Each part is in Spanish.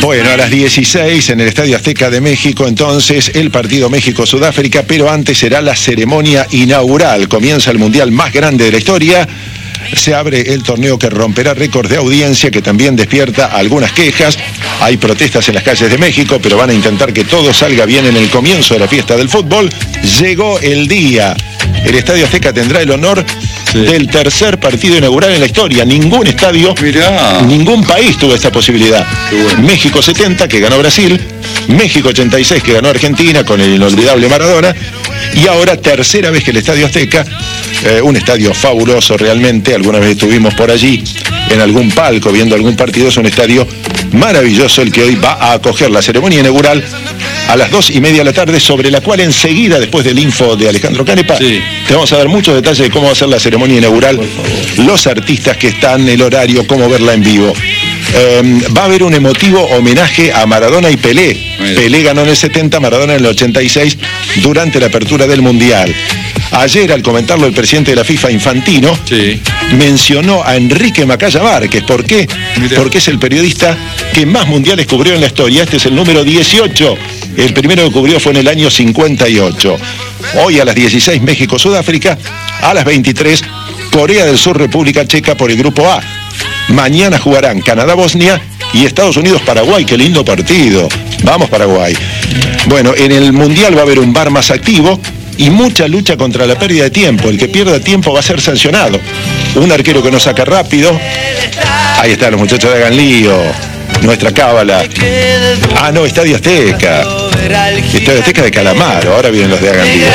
Bueno, a las 16 en el Estadio Azteca de México, entonces, el partido México-Sudáfrica, pero antes será la ceremonia inaugural. Comienza el mundial más grande de la historia. Se abre el torneo que romperá récord de audiencia, que también despierta algunas quejas. Hay protestas en las calles de México, pero van a intentar que todo salga bien en el comienzo de la fiesta del fútbol. Llegó el día. El Estadio Azteca tendrá el honor del tercer partido inaugural en la historia. Ningún estadio, ningún país tuvo esta posibilidad. Bueno. México 70, que ganó Brasil. México 86, que ganó Argentina con el inolvidable Maradona. Y ahora tercera vez que el Estadio Azteca, un estadio fabuloso realmente. Alguna vez estuvimos por allí en algún palco viendo algún partido. Es un estadio maravilloso el que hoy va a acoger la ceremonia inaugural a las 2:30 de la tarde, sobre la cual enseguida, después del info de Alejandro Canepa, te vamos a dar muchos detalles de cómo va a ser la ceremonia inaugural, los artistas que están, el horario, cómo verla en vivo. Va a haber un emotivo homenaje a Maradona y Pelé. Pelé ganó en el 70, Maradona en el 86, durante la apertura del Mundial. Ayer, al comentarlo el presidente de la FIFA, Infantino, mencionó a Enrique Macaya Márquez. ¿Por qué? Porque es el periodista que más mundiales cubrió en la historia. Este es el número 18. El primero que cubrió fue en el año 58. Hoy a las 16, México-Sudáfrica. A las 23, Corea del Sur, República Checa por el grupo A. Mañana jugarán Canadá-Bosnia y Estados Unidos-Paraguay. ¡Qué lindo partido! Vamos, Paraguay. Bueno, en el Mundial va a haber un VAR más activo y mucha lucha contra la pérdida de tiempo. El que pierda tiempo va a ser sancionado. Un arquero que no saca rápido. Ahí están los muchachos de Hagan Lío. Nuestra cábala. Ah, no, Estadio Azteca. Estadio Azteca de Calamaro. Ahora vienen los de Hagan Lío.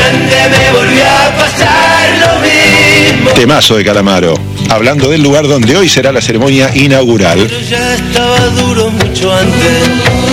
Temazo de Calamaro. Hablando del lugar donde hoy será la ceremonia inaugural. Pero ya estaba duro mucho antes.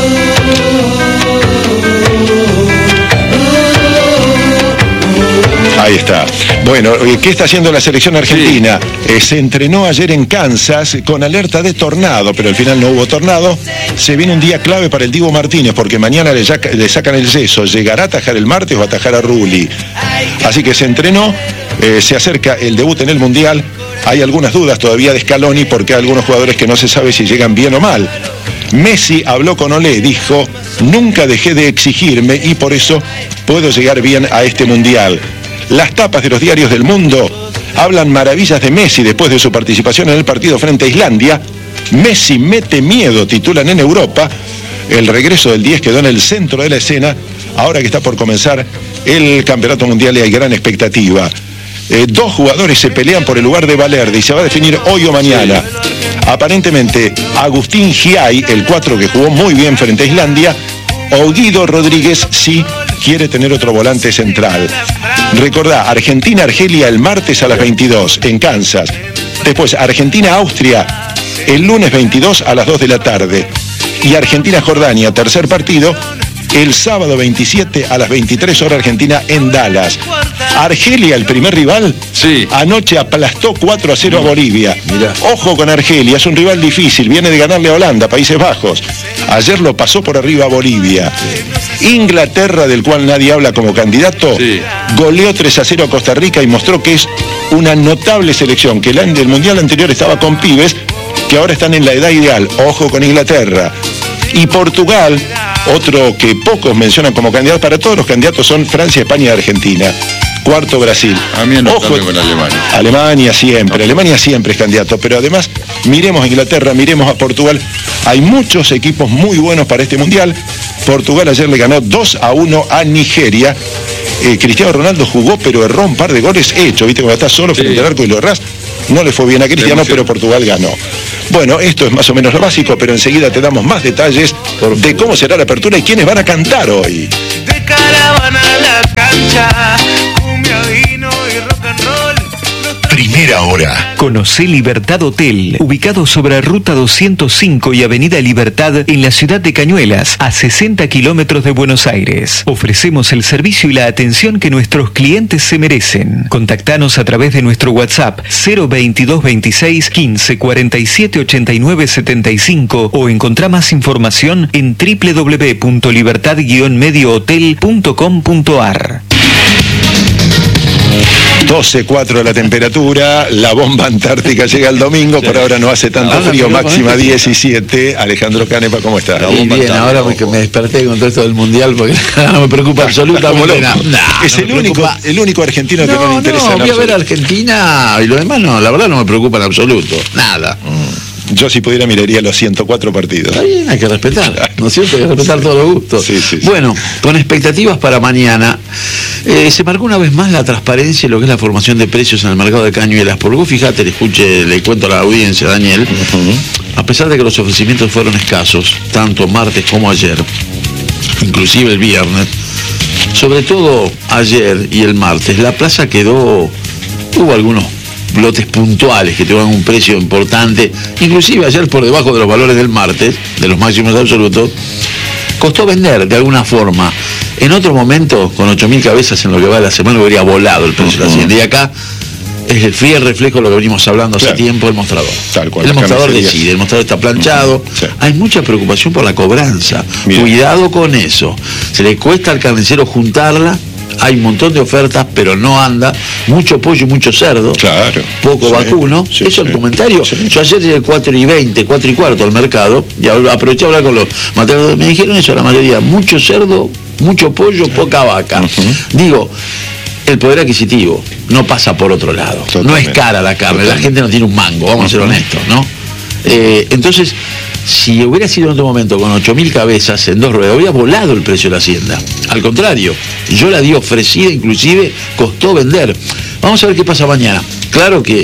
Ahí está. Bueno, ¿qué está haciendo la selección argentina? Se entrenó ayer en Kansas con alerta de tornado, pero al final no hubo tornado. Se viene un día clave para el Dibu Martínez, porque mañana le sacan el yeso. ¿Llegará a atajar el martes o a atajar a Rulli? Así que se entrenó, se acerca el debut en el Mundial. Hay algunas dudas todavía de Scaloni, porque hay algunos jugadores que no se sabe si llegan bien o mal. Messi habló con Olé, dijo: nunca dejé de exigirme y por eso puedo llegar bien a este Mundial. Las tapas de los diarios del mundo hablan maravillas de Messi después de su participación en el partido frente a Islandia. Messi mete miedo, titulan en Europa. El regreso del 10 quedó en el centro de la escena. Ahora que está por comenzar el Campeonato Mundial y hay gran expectativa. Dos jugadores se pelean por el lugar de Valverde y se va a definir hoy o mañana. Aparentemente, Agustín Giai, el 4 que jugó muy bien frente a Islandia, o Guido Rodríguez, sí quiere tener otro volante central. Recordá, Argentina-Argelia el martes a las 22 en Kansas. Después Argentina-Austria el lunes 22 a las 2 de la tarde. Y Argentina-Jordania, tercer partido, el sábado 27 a las 23 horas Argentina en Dallas. Argelia, el primer rival, anoche aplastó 4-0 a Bolivia. Mirá. Ojo con Argelia, es un rival difícil, viene de ganarle a Holanda, Países Bajos. Ayer lo pasó por arriba a Bolivia. Inglaterra, del cual nadie habla como candidato, goleó 3-0 a Costa Rica y mostró que es una notable selección, que el Mundial anterior estaba con pibes que ahora están en la edad ideal. Ojo con Inglaterra. Y Portugal, otro que pocos mencionan como candidato, para todos los candidatos son Francia, España y Argentina. Cuarto, Brasil. A mí no. Ojo con Alemania. Alemania siempre, Alemania siempre es candidato, pero además miremos a Inglaterra, miremos a Portugal. Hay muchos equipos muy buenos para este Mundial. Portugal ayer le ganó 2-1 a Nigeria. Cristiano Ronaldo jugó, pero erró un par de goles hechos. ¿Viste? Cuando estás solo frente al arco y lo errás, no le fue bien a Cristiano, pero Portugal ganó. Bueno, esto es más o menos lo básico, pero enseguida te damos más detalles de cómo será la apertura y quiénes van a cantar hoy. De caravana a la cancha, cumbia, vino y rock and roll. Primera hora. Conocé Libertad Hotel, ubicado sobre Ruta 205 y Avenida Libertad en la ciudad de Cañuelas, a 60 kilómetros de Buenos Aires. Ofrecemos el servicio y la atención que nuestros clientes se merecen. Contactanos a través de nuestro WhatsApp 02226 15 47 89 75 o encontrá más información en www.libertad-mediohotel.com.ar. 12,4 la temperatura, la bomba antártica llega el domingo, por ahora no hace tanto frío, máxima 17. Alejandro Canepa, ¿cómo estás? Y bien, ahora me desperté con todo esto del mundial porque no me preocupa absolutamente nada. Es el único argentino que no le interesa. No, voy a ver a Argentina y lo demás no, la verdad no me preocupa en absoluto, nada. Yo si pudiera miraría los 104 partidos. Está bien, hay que respetar, ¿no es cierto? Hay que respetar todos los gustos. Sí. Bueno, con expectativas para mañana, se marcó una vez más la transparencia en lo que es la formación de precios en el mercado de Cañuelas. Porque vos fijate, le cuento a la audiencia, Daniel, a pesar de que los ofrecimientos fueron escasos, tanto martes como ayer, inclusive el viernes, sobre todo ayer y el martes, la plaza hubo algunos lotes puntuales que tuvieron un precio importante, inclusive ayer por debajo de los valores del martes, de los máximos absolutos. Costó vender de alguna forma. En otro momento, con 8.000 cabezas en lo que va de la semana, hubiera volado el precio de la hacienda. Y acá es el fiel reflejo de lo que venimos hablando hace tiempo, el mostrador. Tal cual, el mostrador decide, el mostrador está planchado. Hay mucha preocupación por la cobranza. Bien. Cuidado con eso. Se le cuesta al carnicero juntarla. Hay un montón de ofertas, pero no anda. Mucho pollo y mucho cerdo. Claro. Poco vacuno. Eso es el comentario. Yo ayer llegué 4:20, 4:15 al mercado, y aproveché a hablar con los materos. Me dijeron eso, la mayoría. Mucho cerdo, mucho pollo, poca vaca. Digo, el poder adquisitivo no pasa por otro lado. Totalmente. No es cara la carne. La gente no tiene un mango, vamos a ser honestos, ¿no? Entonces, si hubiera sido en otro momento con 8.000 cabezas en 2 ruedas, hubiera volado el precio de la hacienda. Al contrario, yo la di ofrecida, inclusive costó vender. Vamos a ver qué pasa mañana. Claro que,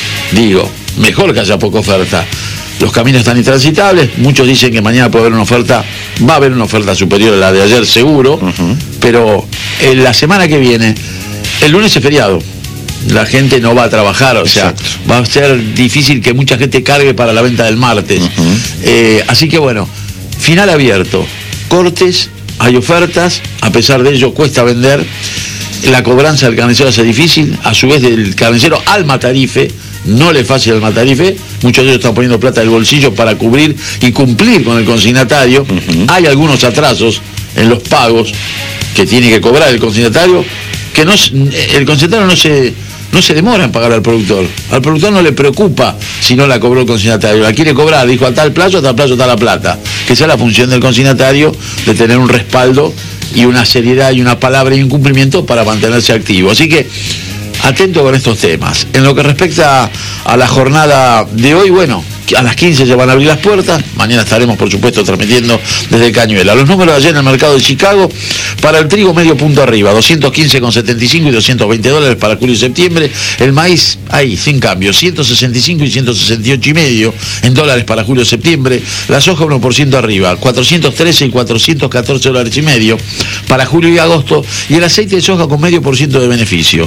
mejor que haya poca oferta. Los caminos están intransitables, muchos dicen que mañana puede haber una oferta, va a haber una oferta superior a la de ayer seguro, pero en la semana que viene, el lunes es feriado. La gente no va a trabajar, o sea, va a ser difícil que mucha gente cargue para la venta del martes. Así que bueno, final abierto, cortes, hay ofertas, a pesar de ello cuesta vender, la cobranza del carnicero hace difícil, a su vez del carnicero al matarife, no le es fácil al matarife, muchos de ellos están poniendo plata del bolsillo para cubrir y cumplir con el consignatario. Hay algunos atrasos en los pagos que tiene que cobrar el consignatario, que el consignatario no se demora en pagar al productor. Al productor no le preocupa si no la cobró el consignatario. La quiere cobrar, dijo a tal plazo está la plata. Que sea la función del consignatario de tener un respaldo y una seriedad y una palabra y un cumplimiento para mantenerse activo. Así que, atento con estos temas. En lo que respecta a la jornada de hoy, bueno, a las 15 ya van a abrir las puertas. Mañana estaremos, por supuesto, transmitiendo desde Cañuelas. Los números de ayer en el mercado de Chicago: para el trigo, medio punto arriba, $215,75 y $220 para julio y septiembre. El maíz, ahí, sin cambio, 165 y 168,5 en dólares para julio y septiembre. La soja, 1% arriba, 413 y $414,5 para julio y agosto. Y el aceite de soja con 0,5% de beneficio,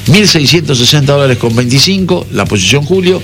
$1.660,25 la posición julio,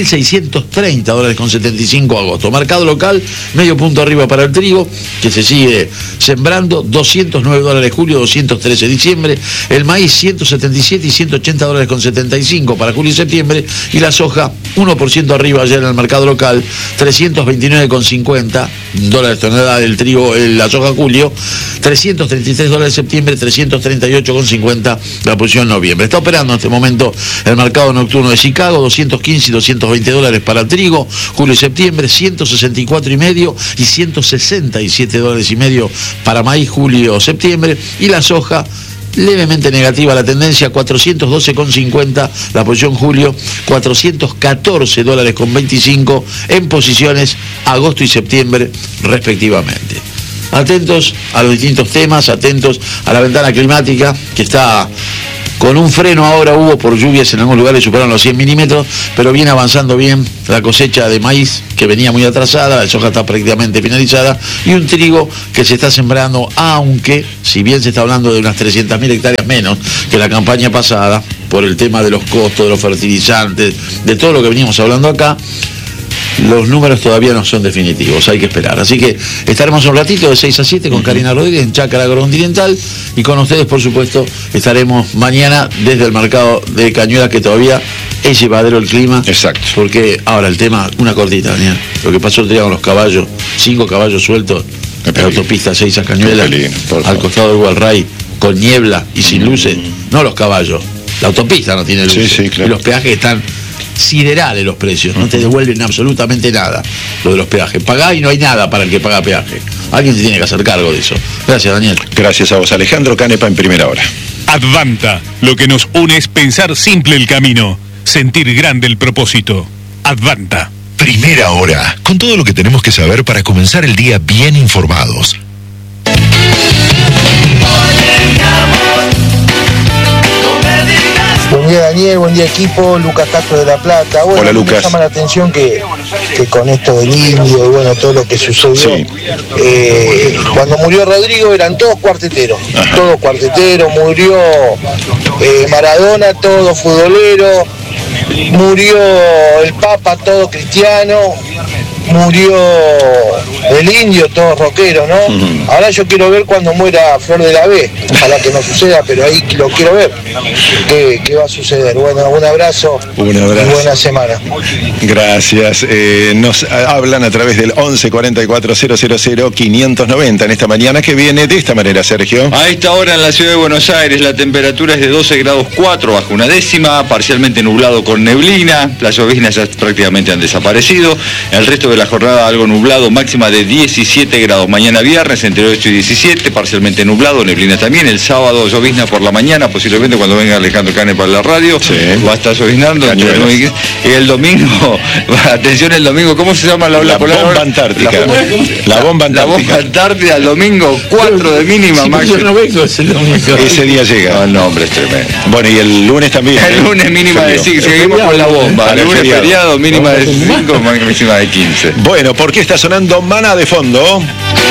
$1.630,75 agosto. Mercado local, medio punto arriba para el trigo, que se sigue sembrando, $209 julio, 213 diciembre. El maíz, 177 y $180,75 para julio y septiembre. Y la soja, 1% arriba ayer en el mercado local, $329,50 tonelada del trigo, la soja julio, $333 septiembre, $338,50 la posición noviembre. Está operando en este momento el mercado nocturno de Chicago, $215 y $220 para el trigo, julio y septiembre, $164,5 y $167,5 para maíz, julio, septiembre. Y la soja, levemente negativa la tendencia, $412,50 la posición julio, $414,25 en posiciones agosto y septiembre respectivamente. Atentos a los distintos temas, atentos a la ventana climática que está con un freno. Ahora hubo por lluvias en algunos lugares, superaron los 100 milímetros, pero viene avanzando bien la cosecha de maíz, que venía muy atrasada, la soja está prácticamente finalizada, y un trigo que se está sembrando, aunque, si bien se está hablando de unas 300.000 hectáreas menos que la campaña pasada, por el tema de los costos, de los fertilizantes, de todo lo que veníamos hablando acá, los números todavía no son definitivos, hay que esperar. Así que estaremos un ratito de 6 a 7 con Karina Rodríguez en Chácara Agrocontinental, y con ustedes, por supuesto, estaremos mañana desde el mercado de Cañuelas, que todavía es llevadero el clima. Exacto. Porque ahora el tema, una cortita, Daniel, lo que pasó el día con los caballos, 5 caballos sueltos en la autopista 6 a Cañuelas, al costado del Gualray, con niebla y sin luces, no los caballos, La autopista no tiene luz. Sí, claro. Y los peajes están siderales los precios, no te devuelven absolutamente nada lo de los peajes. Pagá y no hay nada para el que paga peaje. Alguien se tiene que hacer cargo de eso. Gracias, Daniel. Gracias a vos, Alejandro Canepa, en Primera Hora. Advanta, lo que nos une es pensar simple el camino, sentir grande el propósito. Advanta. Primera Hora, con todo lo que tenemos que saber para comenzar el día bien informados. Buen día, Daniel, buen día, equipo. Lucas Castro de La Plata. Bueno, hola, Lucas. Me llama la atención que con esto del indio y bueno, todo lo que sucedió, sí. Cuando murió Rodrigo eran todos cuarteteros. Ajá. Todos cuarteteros. Murió Maradona, todo futbolero. Murió el Papa, todo cristiano. Murió el indio, todo rockero, ¿no? Uh-huh. Ahora yo quiero ver cuando muera Flor de la B. Ojalá que no suceda, pero ahí lo quiero ver. ¿Qué va a suceder? Bueno, un abrazo. Un abrazo. Y buena semana. Gracias. Nos hablan a través del 11 44 000 590 en esta mañana que viene de esta manera, Sergio. A esta hora en la ciudad de Buenos Aires la temperatura es de 12 grados 4 bajo una décima, parcialmente nublado con neblina, las lloviznas ya prácticamente han desaparecido, el resto de la jornada algo nublado, máxima de 17 grados. Mañana viernes entre 8 y 17, parcialmente nublado, neblina también. El sábado llovizna por la mañana, posiblemente cuando venga Alejandro Cane para la radio, sí. Va a estar lloviznando. Y el domingo, atención el domingo, ¿cómo se llama la bomba antártica? La bomba antártica. La bomba antártica el domingo, 4 de mínima, sí, máxima. Yo no vengo ese domingo. Ese día llega. No, hombre, es tremendo. Bueno, y el lunes también. El lunes mínima de 5, seguimos con la bomba. El lunes feriado, mínima de 5, máxima de 15. Bueno, ¿por qué está sonando Maná de fondo?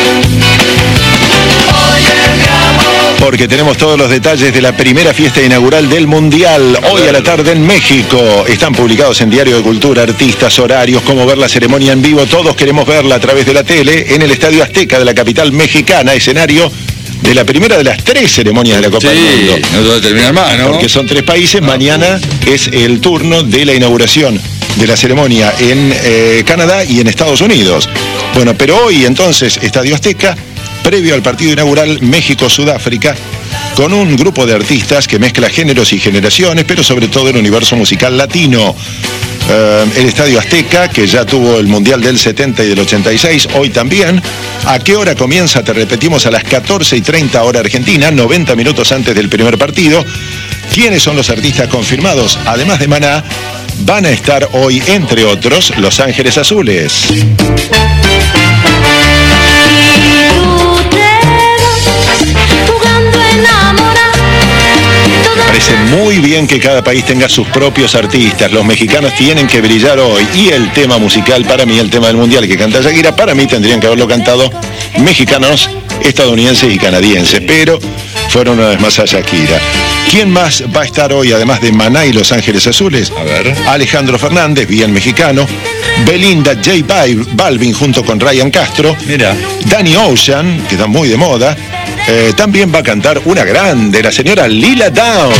Porque tenemos todos los detalles de la primera fiesta inaugural del Mundial. Hoy a la tarde en México. Están publicados en Diario de Cultura, artistas, horarios, cómo ver la ceremonia en vivo. Todos queremos verla a través de la tele en el Estadio Azteca de la capital mexicana, escenario de la primera de las 3 ceremonias de la Copa del Mundo. No todo terminar más, ¿no? Porque son 3 países. Mañana es el turno de la inauguración de la ceremonia en Canadá y en Estados Unidos. Bueno, pero hoy entonces Estadio Azteca, previo al partido inaugural México-Sudáfrica, con un grupo de artistas que mezcla géneros y generaciones, pero sobre todo el universo musical latino. El Estadio Azteca, que ya tuvo el Mundial del 70 y del 86, hoy también. ¿A qué hora comienza? Te repetimos, a las 14:30 hora argentina, 90 minutos antes del primer partido. ¿Quiénes son los artistas confirmados? Además de Maná, van a estar hoy, entre otros, Los Ángeles Azules. Parece muy bien que cada país tenga sus propios artistas. Los mexicanos tienen que brillar hoy. Y el tema musical, para mí, el tema del Mundial que canta Shakira, para mí tendrían que haberlo cantado mexicanos, estadounidenses y canadienses. Pero fueron una vez más a Shakira. ¿Quién más va a estar hoy, además de Maná y Los Ángeles Azules? A ver. Alejandro Fernández, bien mexicano. Belinda, J Balvin junto con Ryan Castro. Mira. Danny Ocean, que está muy de moda. También va a cantar una grande, la señora Lila Downs.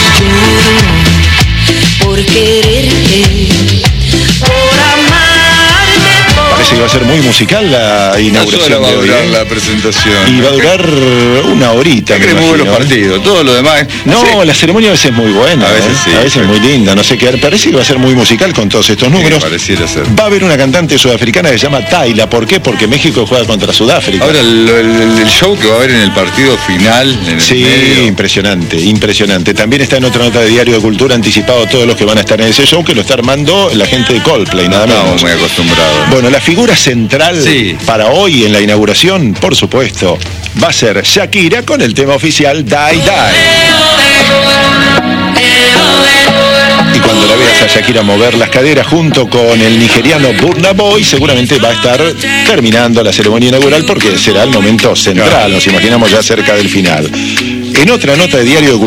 Por quererte, por amarte, Parece que va a ser muy musical la inauguración de hoy. La presentación. Y va a durar una horita. Ya queremos ver los partidos, todo lo demás. No, sí. La ceremonia a veces es muy buena. A veces sí. A veces es muy linda, no sé qué. Parece que va a ser muy musical con todos estos números. Pareciera ser. Va a haber una cantante sudafricana que se llama Tayla. ¿Por qué? Porque México juega contra Sudáfrica. Ahora, el show que va a haber en el partido final. En el Sí, medio. impresionante, impresionante. También está en otra nota de Diario de Cultura anticipado todos los que van a estar en ese show, que lo está armando la gente de Coldplay, nada No menos. estamos muy acostumbrados. Bueno, la figura central Sí. para hoy en la inauguración, por supuesto, va a ser Shakira con el tema oficial Die Die. Y cuando la veas a Shakira mover las caderas junto con el nigeriano Burna Boy, seguramente va a estar terminando la ceremonia inaugural porque será el momento central, nos imaginamos ya cerca del final. En otra nota de Diario de Cultura